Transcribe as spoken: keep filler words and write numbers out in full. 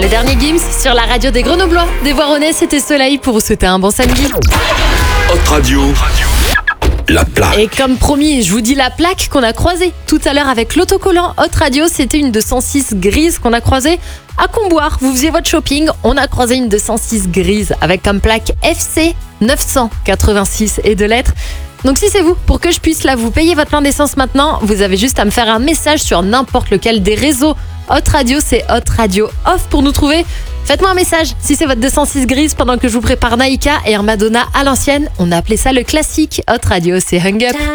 Le dernier Gims sur la radio des Grenoblois. Des Voironnais, c'était Soleil pour vous souhaiter un bon samedi. Hot Radio, la plaque. Et comme promis, je vous dis la plaque qu'on a croisée tout à l'heure avec l'autocollant Hot Radio. C'était une deux cent six grise qu'on a croisée à Comboire. Vous faisiez votre shopping, on a croisé une deux cent six grise avec comme plaque F C neuf cent quatre-vingt-six et deux lettres. Donc si c'est vous, pour que je puisse là vous payer votre plein d'essence maintenant, vous avez juste à me faire un message sur n'importe lequel des réseaux Hot Radio, c'est Hot Radio Off pour nous trouver. Faites-moi un message si c'est votre deux cent six grise pendant que je vous prépare Naïka et un Madonna à l'ancienne. On a appelé ça le classique Hot Radio, c'est Hung Up.